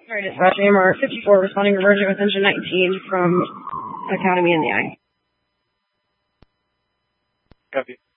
Sorry, dispatch, AMR 54 responding to merger with engine 19 from Academy in the Eye. Copy.